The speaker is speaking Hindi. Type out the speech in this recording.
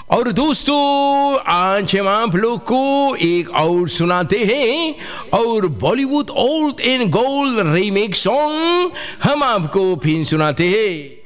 और दोस्तों आज हम आप लोग को एक और सुनाते हैं और Bollywood old and gold remake song हम आपको फिर सुनाते हैं।